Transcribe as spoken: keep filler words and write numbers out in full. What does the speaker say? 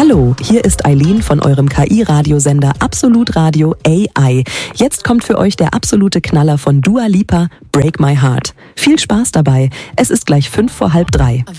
Hallo, hier ist Eileen von eurem K I-Radiosender Absolut Radio A I. Jetzt kommt für euch der absolute Knaller von Dua Lipa, Break My Heart. Viel Spaß dabei. Es ist gleich fünf vor halb drei.